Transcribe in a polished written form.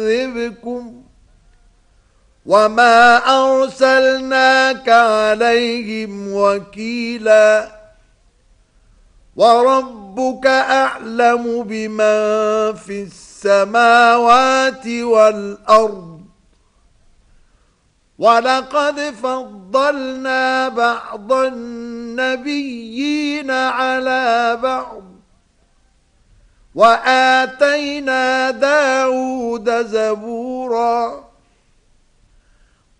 يعذبكم وما أرسلناك عليهم وكيلا وربك أعلم بمن في السماوات والأرض ولقد فضلنا بعض النبيين على بعض وآتينا داود زبورا